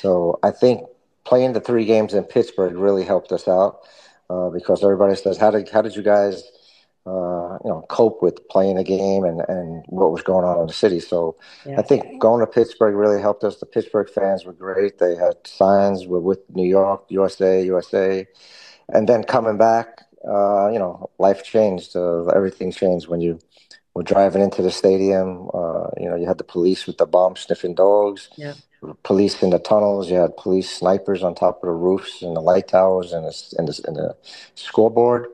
So I think playing the three games in Pittsburgh really helped us out because everybody says, how did you guys cope with playing a game and what was going on in the city? So I Yeah. think going to Pittsburgh really helped us. The Pittsburgh fans were great. They had signs with New York, USA, USA, and then coming back, life changed. Everything changed when you were driving into the stadium. You had the police with the bomb sniffing dogs, Yeah. police in the tunnels. You had police snipers on top of the roofs and the light towers and the scoreboard.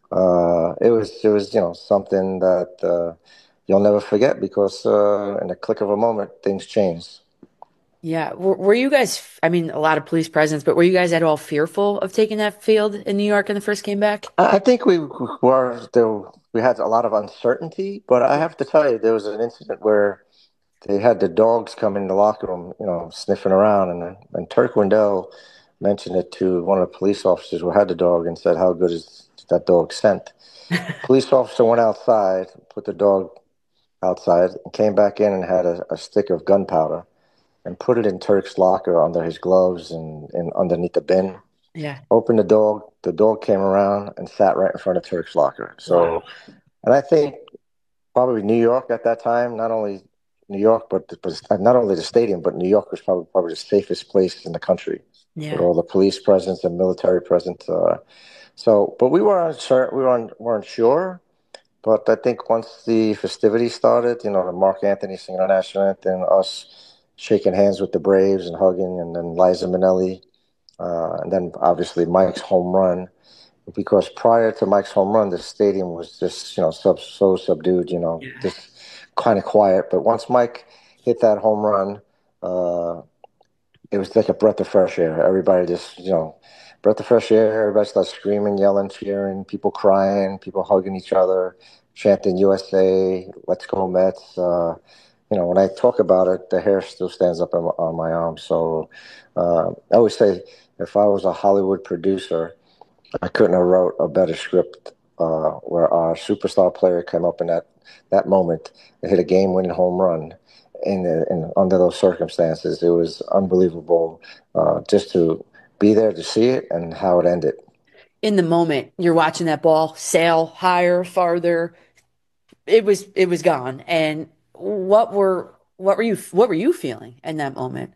It was something that you'll never forget because in a click of a moment things changed. Yeah. Were you guys, I mean, a lot of police presence, but were you guys at all fearful of taking that field in New York when the first came back? I think we were there. We had a lot of uncertainty, but I Yeah. have to tell you, there was an incident where they had the dogs come in the locker room, sniffing around, and Turk Wendell mentioned it to one of the police officers who had the dog and said, "How good is that dog scent?" Police officer went outside, put the dog outside, and came back in and had a stick of gunpowder and put it in Turk's locker under his gloves and underneath the bin. Yeah. Opened the dog came around and sat right in front of Turk's locker. Wow. So, and I think probably New York at that time, not only New York, but not only the stadium, but New York was probably the safest place in the country with Yeah. all the police presence and military presence. But we were unsure, weren't sure. But I think once the festivities started, the Mark Anthony singing our national anthem, us shaking hands with the Braves and hugging, and then Liza Minnelli, and then obviously Mike's home run. Because prior to Mike's home run, the stadium was just, so subdued, Yeah. just kind of quiet. But once Mike hit that home run, uh, it was like a breath of fresh air. Everybody just, breath of fresh air. Everybody starts screaming, yelling, cheering, people crying, people hugging each other, chanting USA, let's go Mets. When I talk about it, the hair still stands up on my arm. So I always say if I was a Hollywood producer, I couldn't have wrote a better script where our superstar player came up in that moment and hit a game-winning home run in under those circumstances. It was unbelievable just to be there to see it and how it ended. In the moment, you're watching that ball sail higher, farther. It was gone. And what were you feeling in that moment?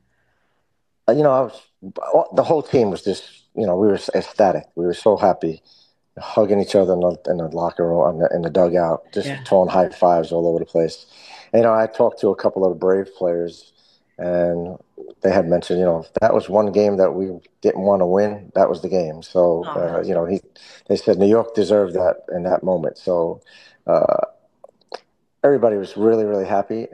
The whole team was just, we were ecstatic. We were so happy, hugging each other in the locker room, in the dugout, just Yeah. throwing high fives all over the place. I talked to a couple of the Brave players, and they had mentioned, if that was one game that we didn't want to win, that was the game. So, Oh, they said New York deserved that in that moment. So, uh, everybody was really, really happy.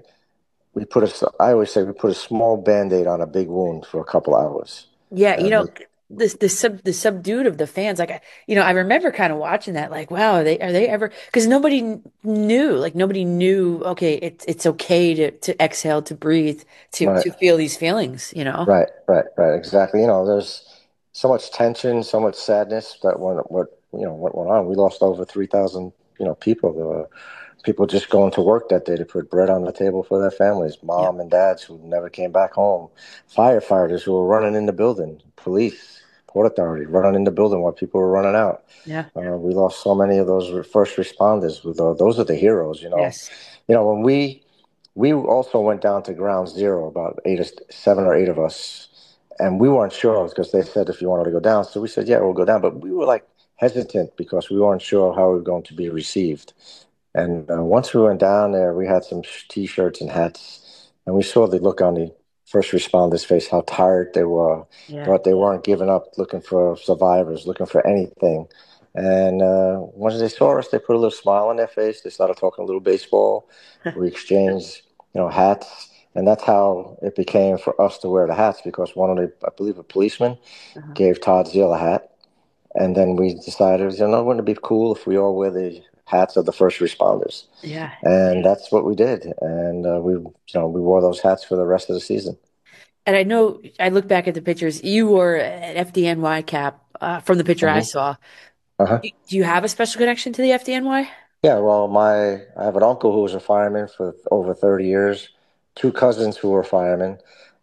I always say we put a small Band-Aid on a big wound for a couple hours. yeah, And the subdued of the fans, like I remember kind of watching that, like, wow, are they ever? Because knew, like nobody knew. Okay, it's okay to exhale, to breathe, to right. to feel these feelings, you know? Right, right, right. Exactly. There's so much tension, so much sadness that what went on. We lost over 3,000, people. People just going to work that day to put bread on the table for their families. Yeah, Mom and dads who never came back home. Firefighters who were running in the building. Police, Port Authority running in the building while people were running out. yeah, We lost so many of those first responders. Those are the heroes. yes, When we also went down to ground zero, about 7 or 8 of us, and we weren't sure because they said if you wanted to go down. So we said, yeah, we'll go down. But we were like hesitant because we weren't sure how we were going to be received. And once we went down there, we had some T-shirts and hats, and we saw the look on the first responders' face, how tired they were, yeah. but they weren't giving up, looking for survivors, looking for anything. And once they saw us, they put a little smile on their face. They started talking a little baseball. We exchanged, hats, and that's how it became for us to wear the hats because I believe, a policeman Uh-huh. gave Todd Zeal a hat, and then we decided, wouldn't it be cool if we all wear the hats of the first responders? Yeah. And that's what we did, and we wore those hats for the rest of the season. And I know I look back at the pictures. You wore an FDNY cap from the picture I Hmm. saw. Uh-huh. Do you have a special connection to the FDNY? Yeah, well, I have an uncle who was a fireman for over 30 years, two cousins who were firemen,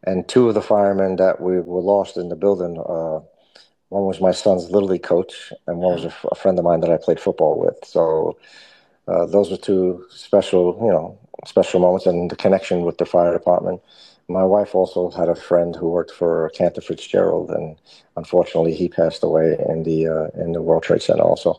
and two of the firemen that we were lost in the building. One was my son's little league coach, and one was Oh. a friend of mine that I played football with. So those were two special, special moments, and the connection with the fire department. My wife also had a friend who worked for Cantor Fitzgerald, and unfortunately, he passed away in the World Trade Center also.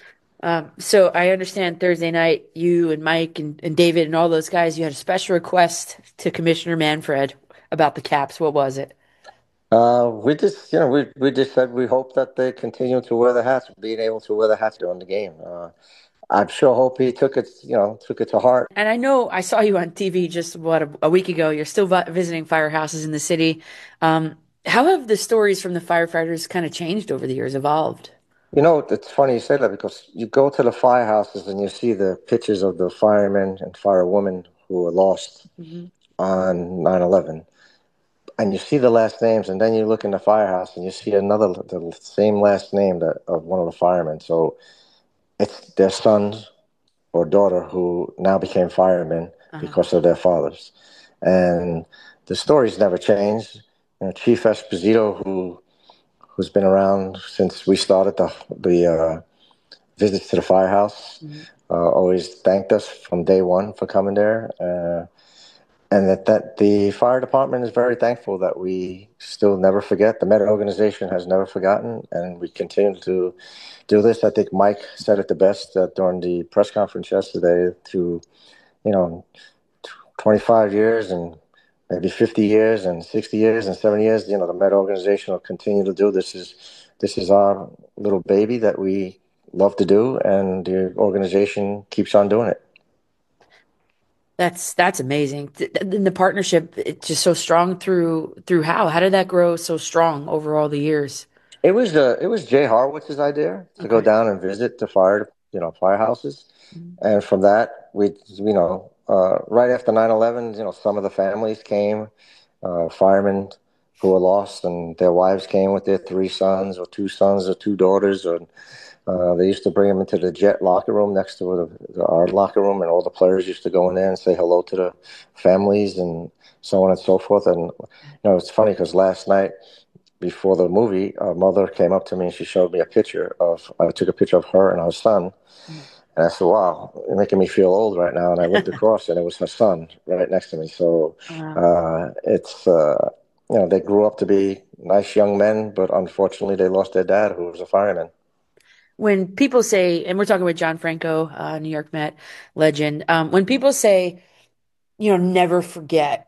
So I understand Thursday night, you and Mike and David and all those guys, you had a special request to Commissioner Manfred about the caps. What was it? We just, we just said we hope that they continue to wear the hats, being able to wear the hats during the game. I'm sure hope he took it to heart. And I know I saw you on TV just a week ago. You're still visiting firehouses in the city. How have the stories from the firefighters kind of changed over the years, evolved? It's funny you say that because you go to the firehouses and you see the pictures of the firemen and firewomen who were lost Hmm. on 9/11, and you see the last names, and then you look in the firehouse and you see the same last name of one of the firemen. So it's their sons or daughter who now became firemen Uh-huh. because of their fathers. And the stories never change. Chief Esposito, who's been around since we started the visits to the firehouse, Mhm. always thanked us from day one for coming there. And that the fire department is very thankful that we still never forget. The Met organization has never forgotten, and we continue to do this. I think Mike said it the best during the press conference yesterday. You know, 25 years and maybe 50 years and 60 years and 70 years, the Met organization will continue to do this. This is our little baby that we love to do, and the organization keeps on doing it. That's amazing. And the partnership, it's just so strong through how? How did that grow so strong over all the years? It was Jay Horwitz's idea to go Okay. down and visit the firehouses, Mhm. and from that right after 9/11, some of the families came, firemen who were lost, and their wives came with their three sons or two sons or two daughters, or they used to bring them into the jet locker room next to our locker room, and all the players used to go in there and say hello to the families and so on and so forth. And it's funny because last night before the movie, a mother came up to me and she showed me a picture of. I took a picture of her and her son, and I said, "Wow, you're making me feel old right now." And I looked across, and it was her son right next to me. So Wow. it's they grew up to be nice young men, but unfortunately, they lost their dad, who was a fireman. When people say, and we're talking with John Franco, New York Met legend, when people say, never forget,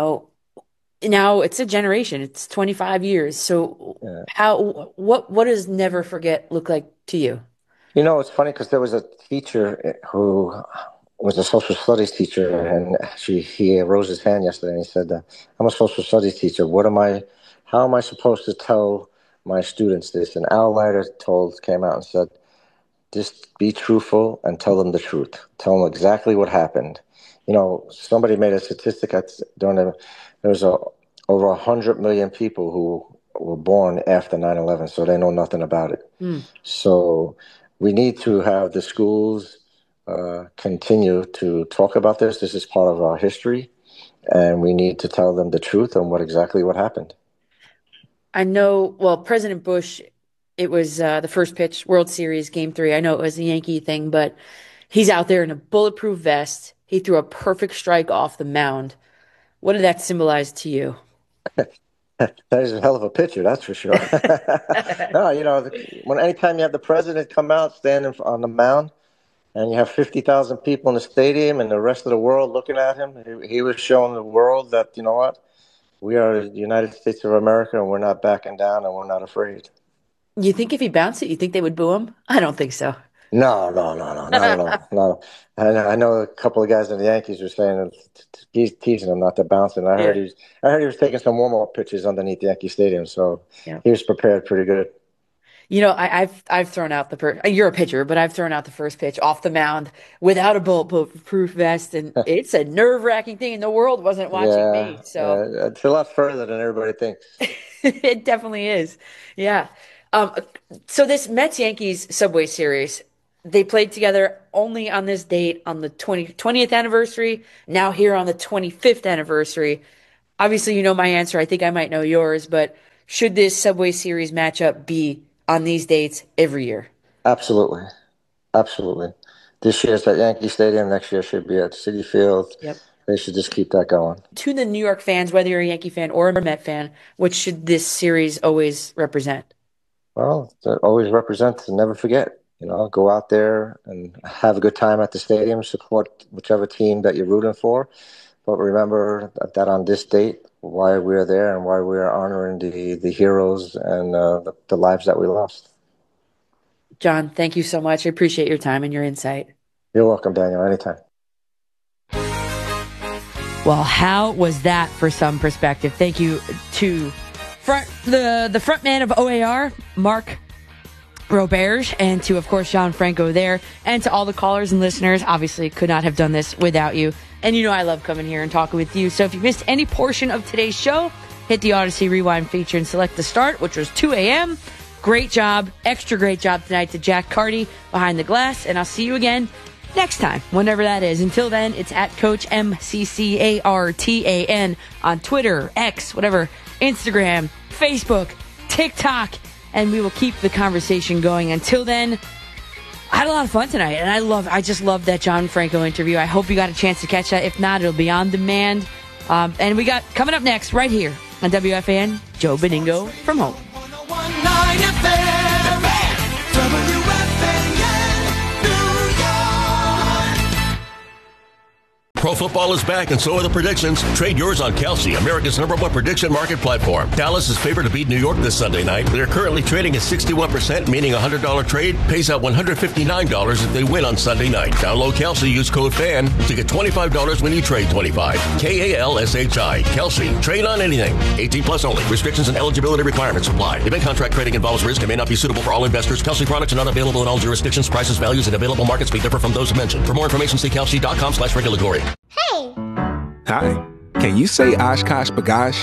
now it's a generation, it's 25 years. So Yeah. what does never forget look like to you? It's funny because there was a teacher who was a social studies teacher, and he rose his hand yesterday and he said, "I'm a social studies teacher. How am I supposed to tell my students this?" And Al Leiter came out and said, "Just be truthful and tell them the truth. Tell them exactly what happened." Somebody made a statistic there was over 100 million people who were born after 9/11, so they know nothing about it. Hmm. So we need to have the schools continue to talk about this. This is part of our history, and we need to tell them the truth on what happened. I know, well, President Bush, it was the first pitch, World Series, Game 3. I know it was a Yankee thing, but he's out there in a bulletproof vest. He threw a perfect strike off the mound. What did that symbolize to you? That is a hell of a picture, that's for sure. No, anytime you have the president come out standing on the mound, and you have 50,000 people in the stadium and the rest of the world looking at him, he was showing the world that, you know what, we are the United States of America, and we're not backing down, and we're not afraid. You think if he bounced it, you think they would boo him? I don't think so. No, no, no, no, not at all. No, I know a couple of guys in the Yankees were saying he's teasing him not to bounce, and Yeah. I heard he was taking some warm up pitches underneath Yankee Stadium, so Yeah. he was prepared pretty good. I've thrown out you're a pitcher, but I've thrown out the first pitch off the mound without a bulletproof vest, and it's a nerve-wracking thing, and the world wasn't watching Yeah, me, so yeah, it's a lot further than everybody thinks. it definitely is. Yeah. Um, so this Mets Yankees Subway Series, they played together only on this date on the 20th anniversary, now here on the 25th anniversary. obviously you know my answer. I think I might know yours, but should this Subway Series matchup be on these dates every year? Absolutely. Absolutely. This year's at Yankee Stadium. Next year should be at Citi Field. Yep. They should just keep that going. To the New York fans, whether you're a Yankee fan or a Met fan, what should this series always represent? Well, to always represent and never forget. Go out there and have a good time at the stadium, support whichever team that you're rooting for. But remember that on this date, why we're there and why we're honoring the heroes and the lives that we lost. John, thank you so much. I appreciate your time and your insight. You're welcome, Daniel. Anytime. Well, how was that for some perspective? Thank you to the front man of OAR, Mark Roberge, and to, of course, John Franco there, and to all the callers and listeners. Obviously, could not have done this without you. And I love coming here and talking with you. So if you missed any portion of today's show, hit the Odyssey Rewind feature and select the start, which was 2 a.m. Great job, extra great job tonight to Jack Carty behind the glass, and I'll see you again next time, whenever that is. Until then, it's at Coach MCCARTAN on Twitter, X, whatever, Instagram, Facebook, TikTok, and we will keep the conversation going. Until then, I had a lot of fun tonight, and I just love that John Franco interview. I hope you got a chance to catch that. If not, it'll be on demand. And we got coming up next right here on WFAN, Joe Beningo from home. Pro football is back, and so are the predictions. Trade yours on Kalshi, America's #1 prediction market platform. Dallas is favored to beat New York this Sunday night. They're currently trading at 61%, meaning a $100 trade pays out $159 if they win on Sunday night. Download Kalshi, use code FAN to get $25 when you trade 25. KALSHI. Kalshi. Trade on anything. 18 plus only. Restrictions and eligibility requirements apply. Event contract trading involves risk and may not be suitable for all investors. Kalshi products are not available in all jurisdictions. Prices, values, and available markets may differ from those mentioned. For more information, see kalshi.com/regulatory. Hey! Hi. Can you say Oshkosh B'gosh?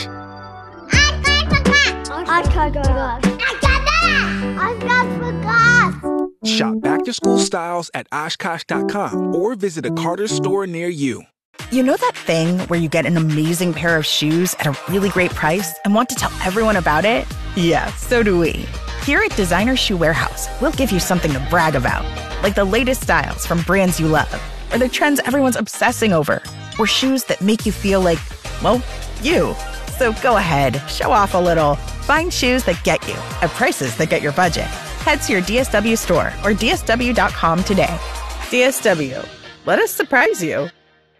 Shop back-to-school styles at Oshkosh.com or visit a Carter's store near you. You know that thing where you get an amazing pair of shoes at a really great price and want to tell everyone about it? Yeah, so do we. Here at Designer Shoe Warehouse, we'll give you something to brag about, like the latest styles from brands you love, or the trends everyone's obsessing over, or shoes that make you feel like, well, you. So go ahead, show off a little. Find shoes that get you at prices that get your budget. Head to your DSW store or DSW.com today. DSW, let us surprise you.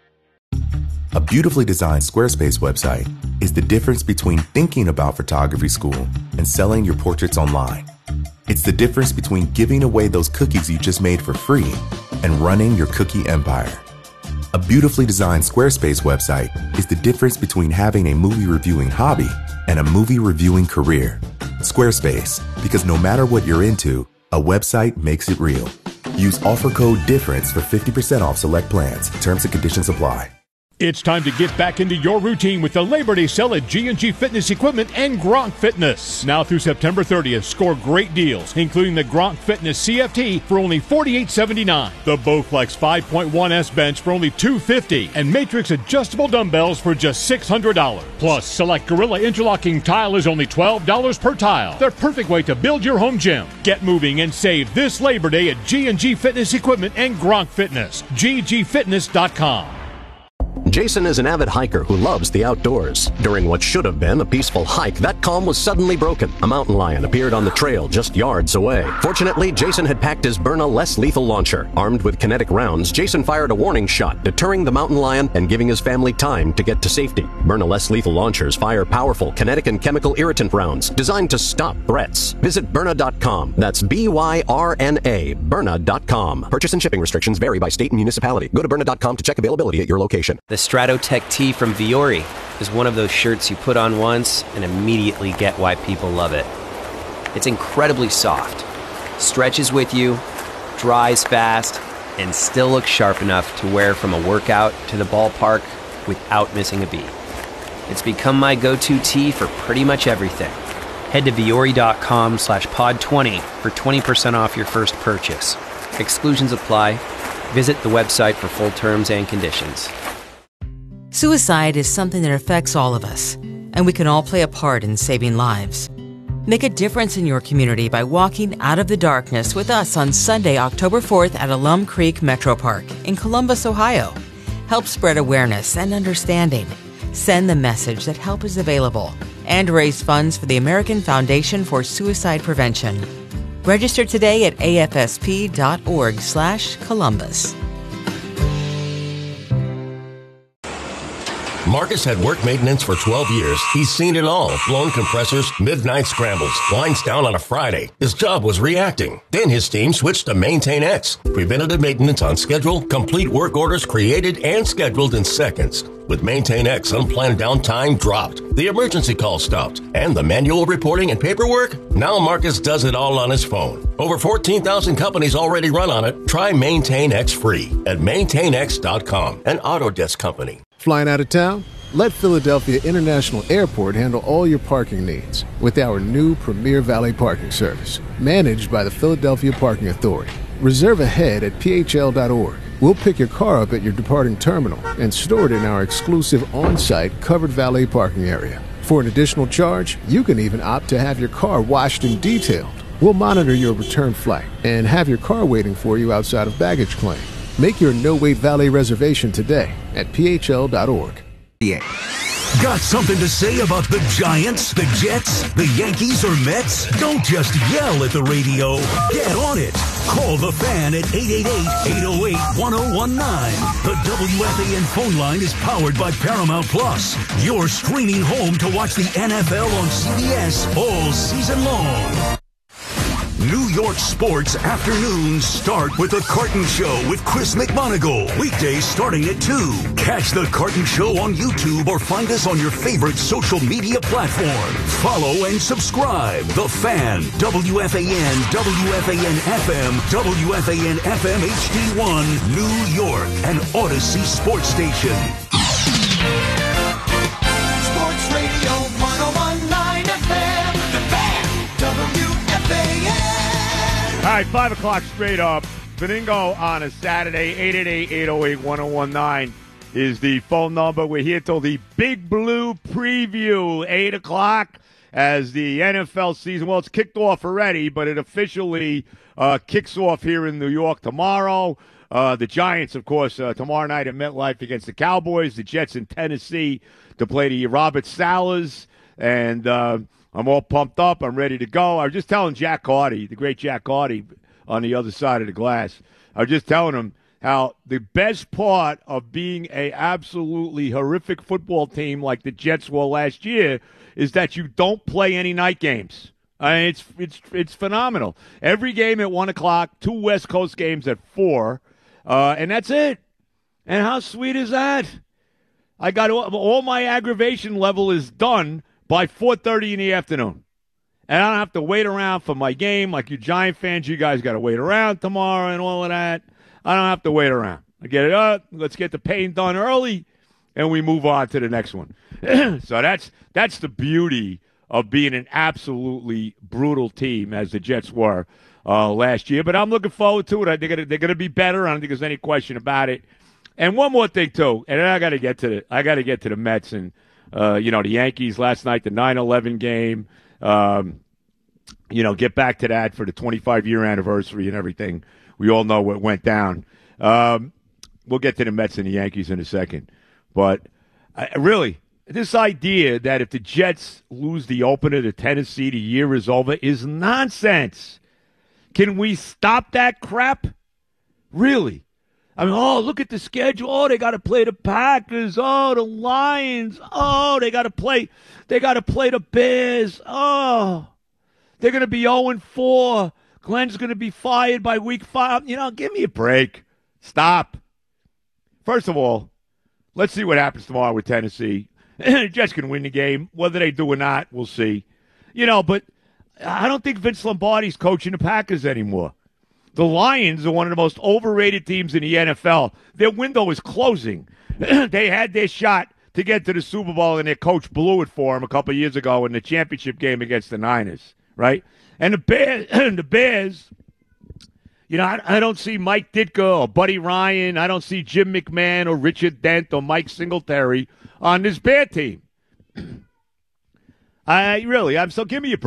A beautifully designed Squarespace website is the difference between thinking about photography school and selling your portraits online. It's the difference between giving away those cookies you just made for free and running your cookie empire. A beautifully designed Squarespace website is the difference between having a movie reviewing hobby and a movie reviewing career. Squarespace, because no matter what you're into, a website makes it real. Use offer code DIFFERENCE for 50% off select plans. Terms and conditions apply. It's time to get back into your routine with the Labor Day sale at G&G Fitness Equipment and Gronk Fitness. Now through September 30th, score great deals, including the Gronk Fitness CFT for only $48.79, the Bowflex 5.1S bench for only $250, and Matrix adjustable dumbbells for just $600. Plus, select Gorilla interlocking tile is only $12 per tile. The perfect way to build your home gym. Get moving and save this Labor Day at G&G Fitness Equipment and Gronk Fitness. ggfitness.com. Jason is an avid hiker who loves the outdoors. During what should have been a peaceful hike, that calm was suddenly broken. A mountain lion appeared on the trail just yards away. Fortunately, Jason had packed his Byrna less lethal launcher. Armed with kinetic rounds, Jason fired a warning shot, deterring the mountain lion and giving his family time to get to safety. Byrna less lethal launchers fire powerful kinetic and chemical irritant rounds designed to stop threats. Visit Byrna.com. That's BYRNA, Byrna.com. Purchase and shipping restrictions vary by state and municipality. Go to Byrna.com to check availability at your location. The Stratotech tee from Viore is one of those shirts you put on once and immediately get why people love it. It's incredibly soft, stretches with you, dries fast, and still looks sharp enough to wear from a workout to the ballpark without missing a beat. It's become my go-to tee for pretty much everything. Head to Viore.com/pod20 for 20% off your first purchase. Exclusions apply. Visit the website for full terms and conditions. Suicide is something that affects all of us, and we can all play a part in saving lives. Make a difference in your community by walking out of the darkness with us on Sunday, October 4th at Alum Creek Metro Park in Columbus, Ohio. Help spread awareness and understanding. Send the message that help is available and raise funds for the American Foundation for Suicide Prevention. Register today at afsp.org/Columbus. Marcus had work maintenance for 12 years. He's seen it all. Blown compressors, midnight scrambles, lines down on a Friday. His job was reacting. Then his team switched to Maintain X. Preventative maintenance on schedule, complete work orders created and scheduled in seconds. With Maintain X, unplanned downtime dropped. The emergency call stopped. And the manual reporting and paperwork? Now Marcus does it all on his phone. Over 14,000 companies already run on it. Try Maintain X free at maintainx.com, an Autodesk company. Flying out of town? Let Philadelphia International Airport handle all your parking needs with our new Premier Valet Parking Service, managed by the Philadelphia Parking Authority. Reserve ahead at phl.org. We'll pick your car up at your departing terminal and store it in our exclusive on-site covered valet parking area. For an additional charge, you can even opt to have your car washed and detailed. We'll monitor your return flight and have your car waiting for you outside of baggage claim. Make your no-wait valet reservation today at phl.org. Got something to say about the Giants, the Jets, the Yankees, or Mets? Don't just yell at the radio. Get on it. Call the Fan at 888-808-1019. The WFAN phone line is powered by Paramount Plus, your streaming home to watch the NFL on CBS all season long. New York sports afternoons start with The Carton Show with Chris McMonagle. Weekdays starting at 2. Catch The Carton Show on YouTube or find us on your favorite social media platform. Follow and subscribe. The Fan, WFAN, WFAN FM, WFAN FM HD1, New York, an Odyssey sports station. Sports Radio 101.9 FM, The Fan, WFAN. All right, 5 o'clock straight up. Beningo on a Saturday, 888-808-1019 is the phone number. We're here till the Big Blue Preview, 8 o'clock, as the NFL season, well, it's kicked off already, but it officially kicks off here in New York tomorrow. The Giants, of course, tomorrow night at MetLife against the Cowboys. The Jets in Tennessee to play the Robert Salehs. And I'm all pumped up. I'm ready to go. I was just telling Jack Carty, the great Jack Carty, on the other side of the glass. I was just telling him how the best part of being a absolutely horrific football team like the Jets were last year is that you don't play any night games. I mean, it's phenomenal. Every game at 1 o'clock, 2 West Coast games at 4, and that's it. And how sweet is that? I got all my aggravation level is done by 4:30 in the afternoon. And I don't have to wait around for my game like you Giant fans. You guys got to wait around tomorrow and all of that. I don't have to wait around. I get it up. Let's get the pain done early, and we move on to the next one. So that's the beauty of being an absolutely brutal team, as the Jets were last year. But I'm looking forward to it. I think they're going to be better. I don't think there's any question about it. And one more thing, too, and then I got to get to the Mets and the Yankees last night, the 9/11 game. Get back to that for the 25-year anniversary and everything. We all know what went down. We'll get to the Mets and the Yankees in a second. But really, this idea that if the Jets lose the opener to Tennessee, the year is over is nonsense. Can we stop that crap? Really? I mean, look at the schedule. Oh, they got to play the Packers. Oh, the Lions. Oh, they got to play the Bears. Oh, they're going to be 0-4. Glenn's going to be fired by week 5. Give me a break. Stop. First of all, let's see what happens tomorrow with Tennessee. Jets can win the game. Whether they do or not, we'll see. But I don't think Vince Lombardi's coaching the Packers anymore. The Lions are one of the most overrated teams in the NFL. Their window is closing. They had their shot to get to the Super Bowl, and their coach blew it for them a couple of years ago in the championship game against the Niners, right? And the Bears, I don't see Mike Ditka or Buddy Ryan. I don't see Jim McMahon or Richard Dent or Mike Singletary on this Bear team. I'm so give me a break.